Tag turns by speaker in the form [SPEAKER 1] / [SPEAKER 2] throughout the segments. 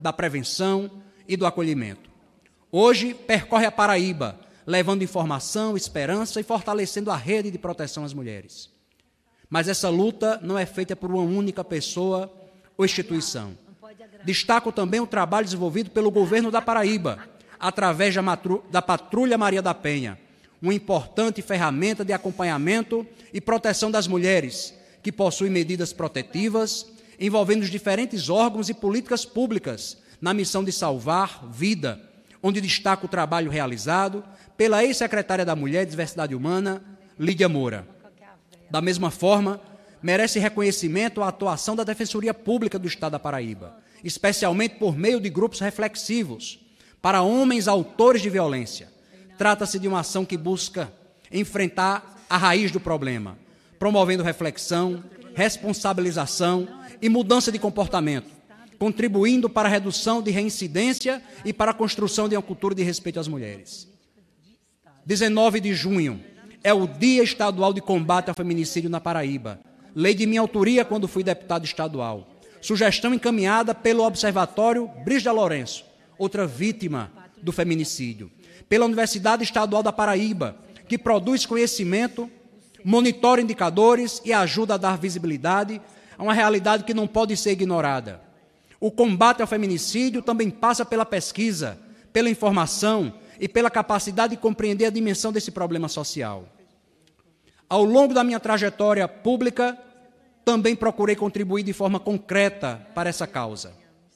[SPEAKER 1] da prevenção e do acolhimento. Hoje, percorre a Paraíba, levando informação, esperança e fortalecendo a rede de proteção às mulheres. Mas essa luta não é feita por uma única pessoa ou instituição. Destaco também o trabalho desenvolvido pelo governo da Paraíba, através da Patrulha Maria da Penha, uma importante ferramenta de acompanhamento e proteção das mulheres, que possui medidas protetivas, envolvendo os diferentes órgãos e políticas públicas na missão de salvar vida, onde destaco o trabalho realizado pela ex-secretária da Mulher e Diversidade Humana, Lídia Moura. Da mesma forma, merece reconhecimento a atuação da Defensoria Pública do Estado da Paraíba, especialmente por meio de grupos reflexivos para homens autores de violência. Trata-se de uma ação que busca enfrentar a raiz do problema, promovendo reflexão, responsabilização e mudança de comportamento, contribuindo para a redução de reincidência e para a construção de uma cultura de respeito às mulheres. 19 de junho é o Dia Estadual de Combate ao Feminicídio na Paraíba, lei de minha autoria quando fui deputado estadual. Sugestão encaminhada pelo Observatório Brígida Lourenço, outra vítima do feminicídio, pela Universidade Estadual da Paraíba, que produz conhecimento, monitora indicadores e ajuda a dar visibilidade a uma realidade que não pode ser ignorada. O combate ao feminicídio também passa pela pesquisa, pela informação e pela capacidade de compreender a dimensão desse problema social. Ao longo da minha trajetória pública, também procurei contribuir de forma concreta para essa causa.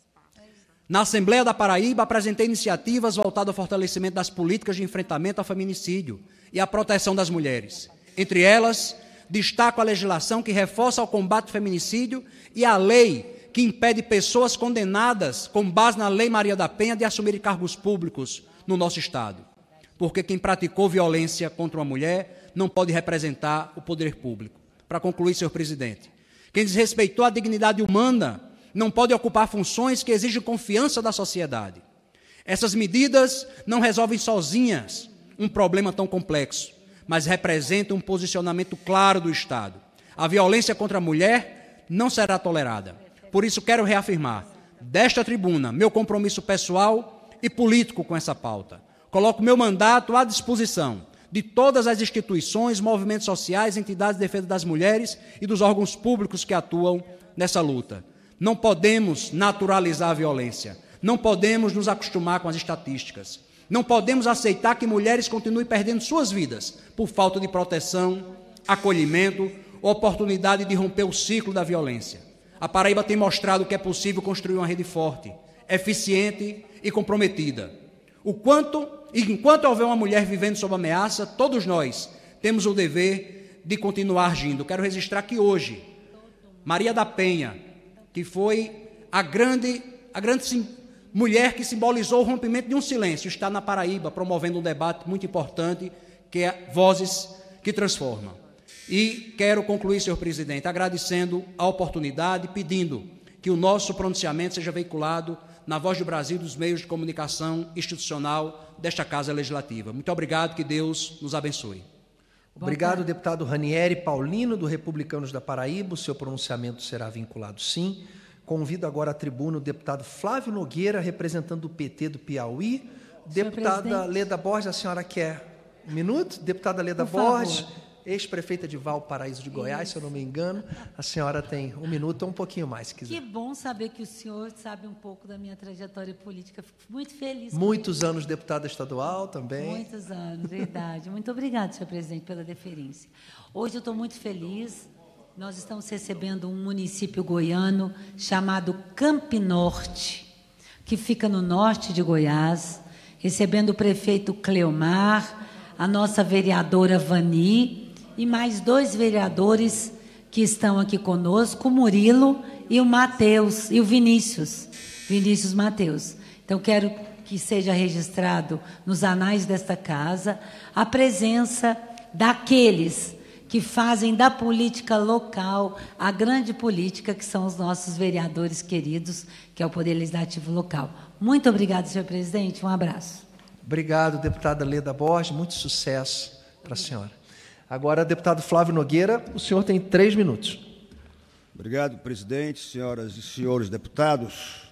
[SPEAKER 1] Na Assembleia da Paraíba, apresentei iniciativas voltadas ao fortalecimento das políticas de enfrentamento ao feminicídio e à proteção das mulheres. Entre elas, destaco a legislação que reforça o combate ao feminicídio e a lei que impede pessoas condenadas, com base na Lei Maria da Penha, de assumirem cargos públicos no nosso Estado. Porque quem praticou violência contra uma mulher não pode representar o poder público. Para concluir, senhor presidente, quem desrespeitou a dignidade humana não pode ocupar funções que exigem confiança da sociedade. Essas medidas não resolvem sozinhas um problema tão complexo, mas representam um posicionamento claro do Estado. A violência contra a mulher não será tolerada. Por isso, quero reafirmar, desta tribuna, meu compromisso pessoal e político com essa pauta. Coloco meu mandato à disposição de todas as instituições, movimentos sociais, entidades de defesa das mulheres e dos órgãos públicos que atuam nessa luta. Não podemos naturalizar a violência. Não podemos nos acostumar com as estatísticas. Não podemos aceitar que mulheres continuem perdendo suas vidas por falta de proteção, acolhimento ou oportunidade de romper o ciclo da violência. A Paraíba tem mostrado que é possível construir uma rede forte, eficiente e comprometida. Enquanto houver uma mulher vivendo sob ameaça, todos nós temos o dever de continuar agindo. Quero registrar que hoje, Maria da Penha, que foi a grande mulher que simbolizou o rompimento de um silêncio, está na Paraíba promovendo um debate muito importante, que é Vozes que Transformam. E quero concluir, senhor presidente, agradecendo a oportunidade, pedindo que o nosso pronunciamento seja veiculado na Voz do Brasil dos meios de comunicação institucional desta Casa Legislativa. Muito obrigado, que Deus nos abençoe.
[SPEAKER 2] Obrigado, deputado Ranieri Paulino, do Republicanos da Paraíba. O seu pronunciamento será vinculado, sim. Convido agora à tribuna o deputado Flávio Nogueira, representando o PT do Piauí. Deputada Leda Borges, a senhora quer um minuto? Deputada Leda Borges, ex-prefeita de Valparaíso de Goiás, se eu não me engano. A senhora tem um minuto ou um pouquinho mais, se quiser.
[SPEAKER 3] Que bom saber que o senhor sabe um pouco da minha trajetória política. Fico muito feliz.
[SPEAKER 2] Muitos anos deputada estadual também.
[SPEAKER 3] Muitos anos, verdade. Muito obrigada, senhor presidente, pela deferência. Hoje eu estou muito feliz. Nós estamos recebendo um município goiano chamado Campinorte, que fica no norte de Goiás, recebendo o prefeito Cleomar, a nossa vereadora Vani, e mais 2 vereadores que estão aqui conosco, o Murilo e o Matheus, e o Vinícius Matheus. Então, quero que seja registrado nos anais desta casa a presença daqueles que fazem da política local a grande política, que são os nossos vereadores queridos, que é o Poder Legislativo local. Muito obrigado, senhor presidente. Um abraço.
[SPEAKER 2] Obrigado, deputada Leda Borges. Muito sucesso para a senhora. Agora, deputado Flávio Nogueira, o senhor tem 3 minutos.
[SPEAKER 4] Obrigado, presidente, senhoras e senhores deputados.